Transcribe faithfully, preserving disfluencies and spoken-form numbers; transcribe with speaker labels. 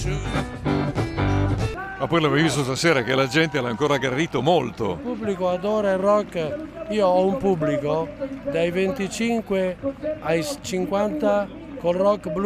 Speaker 1: Ma poi l'abbiamo visto stasera che la gente l'ha ancora aggredito molto.
Speaker 2: Il pubblico adora il rock, io ho un pubblico dai venticinque ai cinquanta col rock blues.